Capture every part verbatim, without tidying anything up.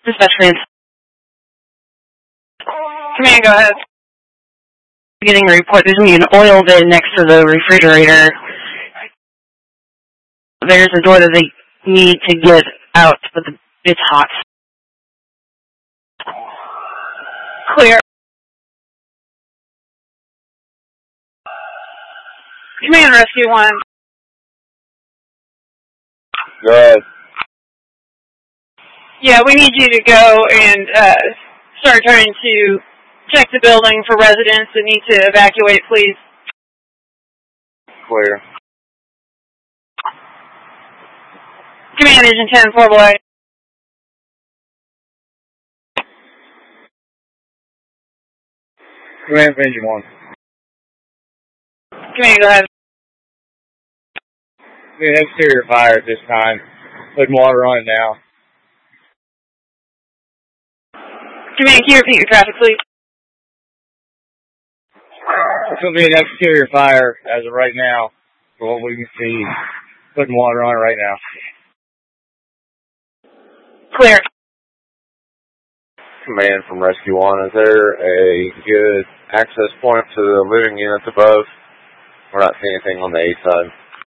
Dispatch command. Command, go ahead. Getting a report. There's going to be an oil bin next to the refrigerator. There's a door that they need to get out, but the, it's hot. Clear. Command, Rescue one. Go ahead. Yeah, we need you to go and uh, start trying to check the building for residents that need to evacuate, please. Clear. Command, Agent ten, four below. Command, Engine one. Command, go ahead. The exterior fire at this time. Putting water on it now. Command, can you repeat your traffic, please? It's going to be an exterior fire as of right now, for what we can see. Putting water on it right now. Clear. Command from Rescue one. Is there a good access point to the living units above? We're not seeing anything on the A side.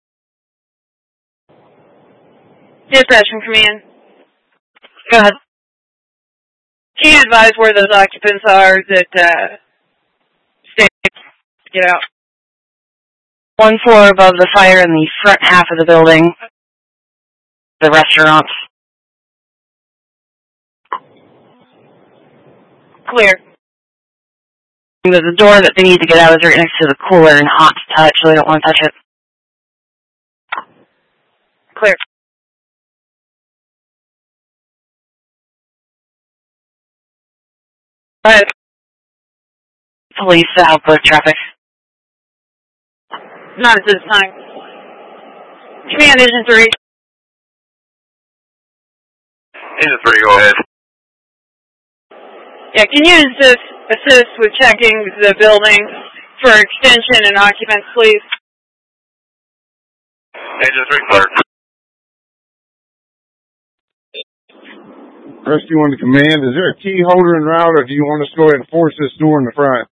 Dispatch from command. Go ahead. Can you advise where those occupants are that uh, stay get out? One floor above the fire in the front half of the building. The restaurants. Clear. There's a door that they need to get out is right next to the cooler and hot to touch, so they don't want to touch it. Clear. Go ahead. Police output traffic. Not at this time. Command, Agent three. Agent three, go ahead. Yeah, can you assist, assist with checking the building for extension and occupants, please? Agent three, clear. Rescue one to command. Is there a key holder en route, or do you want us to go ahead and force this door in the front?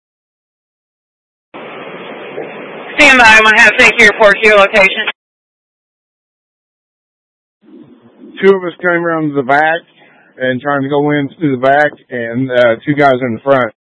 Stand by. I'm going to have to take your report to your location. Two of us came around to the back and trying to go in through the back, and uh, two guys in the front.